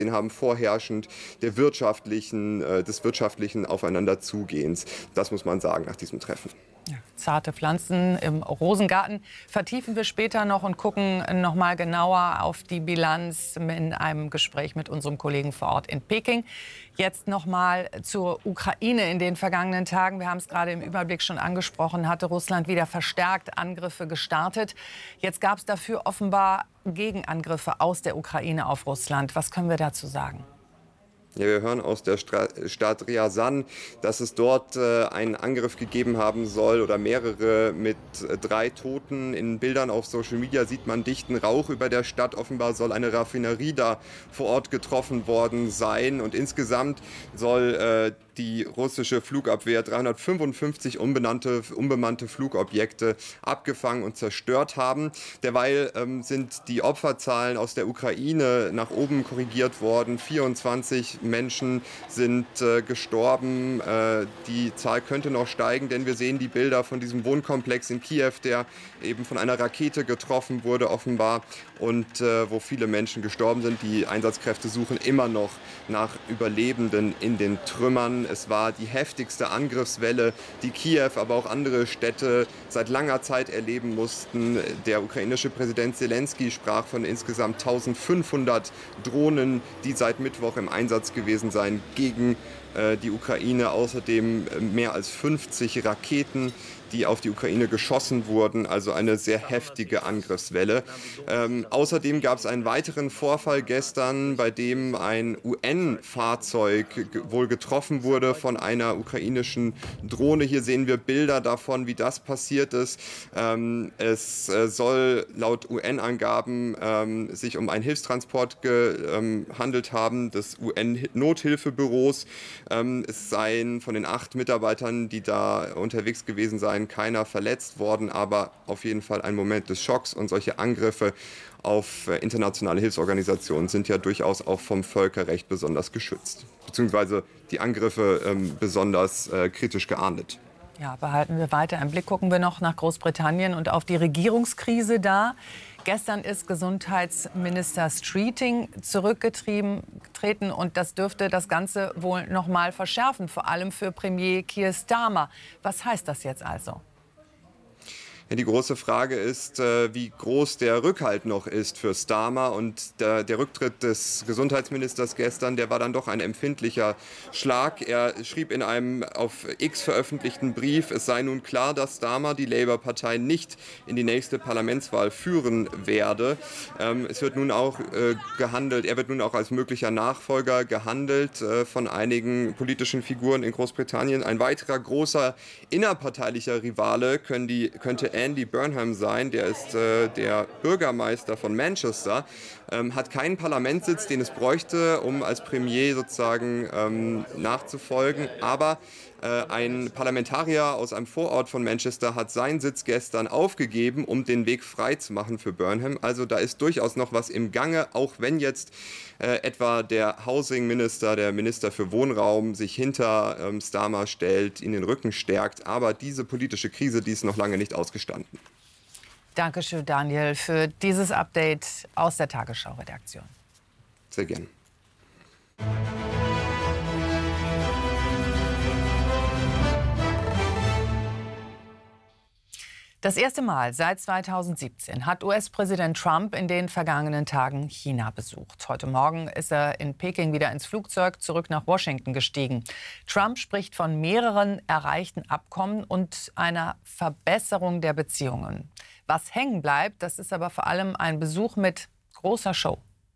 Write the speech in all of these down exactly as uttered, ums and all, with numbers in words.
haben, vorherrschend der wirtschaftlichen, äh, des wirtschaftlichen Aufeinanderzugehens. Das muss man sagen nach diesem Treffen. Ja, zarte Pflanzen im Rosengarten vertiefen wir später noch und gucken noch mal genauer auf die Bilanz in einem Gespräch mit unserem Kollegen vor Ort in Peking. Jetzt noch mal zur Ukraine. In den vergangenen Tagen, wir haben es gerade im Überblick schon angesprochen, hatte Russland wieder verstärkt Angriffe gestartet. Jetzt gab es dafür offenbar Gegenangriffe aus der Ukraine auf Russland. Was können wir dazu sagen? Ja, wir hören aus der Stra Stadt Ryazan, dass es dort äh, einen Angriff gegeben haben soll oder mehrere mit äh, drei Toten. In Bildern auf Social Media sieht man dichten Rauch über der Stadt. Offenbar soll eine Raffinerie da vor Ort getroffen worden sein. Und insgesamt soll äh, die russische Flugabwehr dreihundertfünfundfünfzig unbenannte, unbemannte Flugobjekte abgefangen und zerstört haben. Derweil ähm, sind die Opferzahlen aus der Ukraine nach oben korrigiert worden. vierundzwanzig Menschen sind äh, gestorben. Äh, die Zahl könnte noch steigen, denn wir sehen die Bilder von diesem Wohnkomplex in Kiew, der eben von einer Rakete getroffen wurde offenbar und äh, wo viele Menschen gestorben sind. Die Einsatzkräfte suchen immer noch nach Überlebenden in den Trümmern. Es war die heftigste Angriffswelle, die Kiew, aber auch andere Städte seit langer Zeit erleben mussten. Der ukrainische Präsident Zelensky sprach von insgesamt eintausendfünfhundert Drohnen, die seit Mittwoch im Einsatz gewesen seien gegen äh, die Ukraine. Außerdem mehr als fünfzig Raketen, die auf die Ukraine geschossen wurden, also eine sehr heftige Angriffswelle. Ähm, außerdem gab es einen weiteren Vorfall gestern, bei dem ein U N-Fahrzeug wohl getroffen wurde von einer ukrainischen Drohne. Hier sehen wir Bilder davon, wie das passiert ist. Ähm, es äh, soll laut U N-Angaben ähm, sich um einen Hilfstransport gehandelt ähm, haben des U N-Nothilfebüros. Ähm, es seien von den acht Mitarbeitern, die da unterwegs gewesen seien, keiner verletzt worden, aber auf jeden Fall ein Moment des Schocks. Und solche Angriffe auf äh, internationale Hilfsorganisationen sind ja durchaus auch vom Völkerrecht besonders geschützt, beziehungsweise die Angriffe ähm, besonders äh, kritisch geahndet. Ja, behalten wir weiter im Blick. Gucken wir noch nach Großbritannien und auf die Regierungskrise da. Gestern ist Gesundheitsminister Streeting zurückgetreten und das dürfte das Ganze wohl noch mal verschärfen, vor allem für Premier Keir Starmer. Was heißt das jetzt also? Ja, die große Frage ist, äh, wie groß der Rückhalt noch ist für Starmer. Und der, der Rücktritt des Gesundheitsministers gestern, der war dann doch ein empfindlicher Schlag. Er schrieb in einem auf X veröffentlichten Brief, es sei nun klar, dass Starmer die Labour-Partei nicht in die nächste Parlamentswahl führen werde. Ähm, es wird nun auch äh, gehandelt, er wird nun auch als möglicher Nachfolger gehandelt äh, von einigen politischen Figuren in Großbritannien. Ein weiterer großer innerparteilicher Rivale können die, könnte Andy Burnham sein, der ist äh, der Bürgermeister von Manchester, ähm, hat keinen Parlamentssitz, den es bräuchte, um als Premier sozusagen ähm, nachzufolgen, aber äh, ein Parlamentarier aus einem Vorort von Manchester hat seinen Sitz gestern aufgegeben, um den Weg frei zu machen für Burnham. Also da ist durchaus noch was im Gange, auch wenn jetzt äh, etwa der Housing Minister, der Minister für Wohnraum, sich hinter ähm, Starmer stellt, ihn den Rücken stärkt. Aber diese politische Krise, die ist noch lange nicht ausgestanden. Dankeschön, Daniel, für dieses Update aus der Tagesschau-Redaktion. Sehr gern. Das erste Mal seit zweitausendsiebzehn hat U S-Präsident Trump in den vergangenen Tagen China besucht. Heute Morgen ist er in Peking wieder ins Flugzeug zurück nach Washington gestiegen. Trump spricht von mehreren erreichten Abkommen und einer Verbesserung der Beziehungen. Was hängen bleibt, das ist aber vor allem ein Besuch mit großer Show.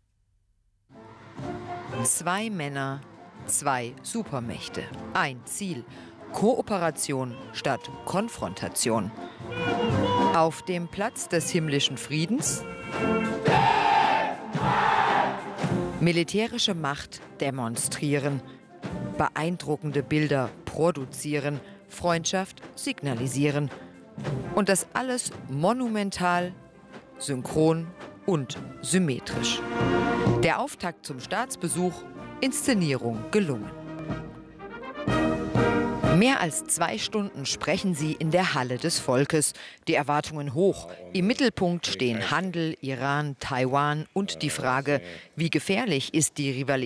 Zwei Männer, zwei Supermächte, ein Ziel: Kooperation statt Konfrontation. Auf dem Platz des himmlischen Friedens militärische Macht demonstrieren, beeindruckende Bilder produzieren, Freundschaft signalisieren. Und das alles monumental, synchron und symmetrisch. Der Auftakt zum Staatsbesuch, Inszenierung gelungen. Mehr als zwei Stunden sprechen sie in der Halle des Volkes. Die Erwartungen hoch. Im Mittelpunkt stehen Handel, Iran, Taiwan und die Frage, wie gefährlich ist die Rivalität